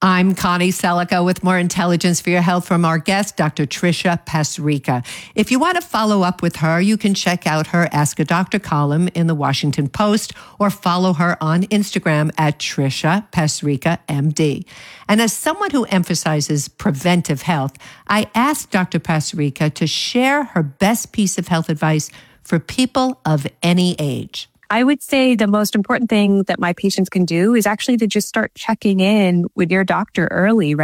I'm Connie Selica with more intelligence for your health from our guest, Dr. Tricia Pasricha. If you want to follow up with her, you can check out her Ask a Doctor column in the Washington Post or follow her on Instagram at Tricia Pasricha, MD. And as someone who emphasizes preventive health, I asked Dr. Pasricha to share her best piece of health advice for people of any age. I would say the most important thing that my patients can do is actually to just start checking in with your doctor early, right?